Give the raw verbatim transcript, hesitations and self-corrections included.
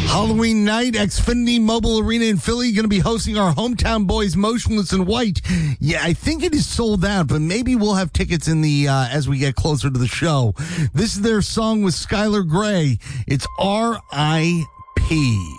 Halloween night, Xfinity Mobile Arena in Philly, going to be hosting our hometown boys, Motionless in White. Yeah, I think it is sold out, but maybe we'll have tickets in the uh, as we get closer to the show. This is their song with Skylar Grey. It's R I P